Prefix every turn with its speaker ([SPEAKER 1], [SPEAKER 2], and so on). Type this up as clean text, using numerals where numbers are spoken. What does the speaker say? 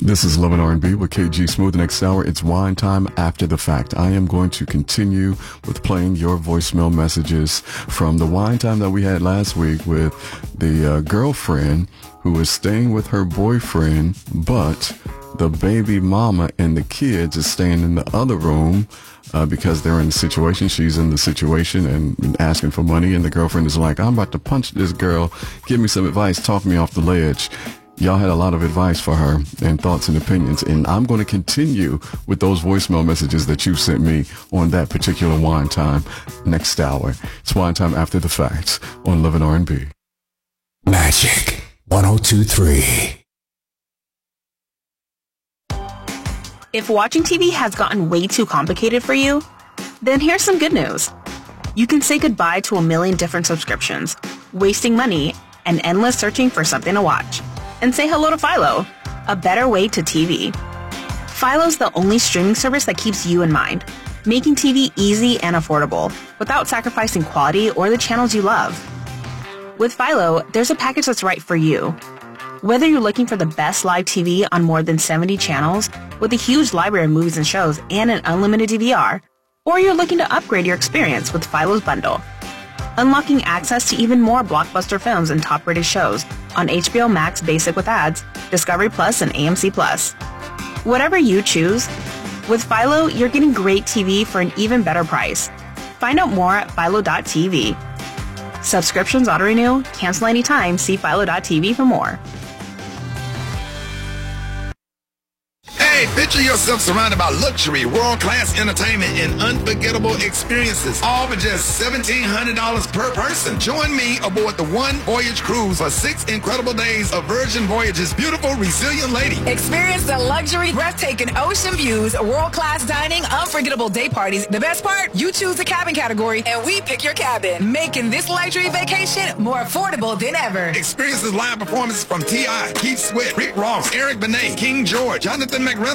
[SPEAKER 1] This is Love and R&B with KG Smooth. Next hour, it's wine time after the fact. I am going to continue with playing your voicemail messages from the wine time that we had last week with the girlfriend who is staying with her boyfriend, but the baby mama and the kids is staying in the other room because they're in the situation. She's in the situation and asking for money, and the girlfriend is like, I'm about to punch this girl. Give me some advice. Talk me off the ledge. Y'all had a lot of advice for her and thoughts and opinions, and I'm going to continue with those voicemail messages that you sent me on that particular wine time next hour. It's wine time after the facts on Love and R&B.
[SPEAKER 2] Magic 102.3.
[SPEAKER 3] If watching TV has gotten way too complicated for you, then here's some good news. You can say goodbye to a million different subscriptions, wasting money, and endless searching for something to watch. And say hello to Philo, a better way to TV. Philo's the only streaming service that keeps you in mind, making TV easy and affordable without sacrificing quality or the channels you love. With Philo, there's a package that's right for you. Whether you're looking for the best live TV on more than 70 channels with a huge library of movies and shows and an unlimited DVR, or you're looking to upgrade your experience with Philo's bundle, unlocking access to even more blockbuster films and top-rated shows on HBO Max Basic with ads, Discovery Plus, and AMC Plus. Whatever you choose, with Philo, you're getting great TV for an even better price. Find out more at philo.tv. Subscriptions auto-renew, cancel anytime, see philo.tv for more.
[SPEAKER 4] Hey, picture yourself surrounded by luxury, world-class entertainment, and unforgettable experiences, all for just $1,700 per person. Join me aboard the One Voyage Cruise for 6 incredible days of Virgin Voyage's beautiful, resilient lady.
[SPEAKER 5] Experience the luxury, breathtaking ocean views, world-class dining, unforgettable day parties. The best part? You choose the cabin category, and we pick your cabin, making this luxury vacation more affordable than ever.
[SPEAKER 4] Experience live performances from T.I., Keith Sweat, Rick Ross, Eric Benet, King George, Jonathan McReynolds,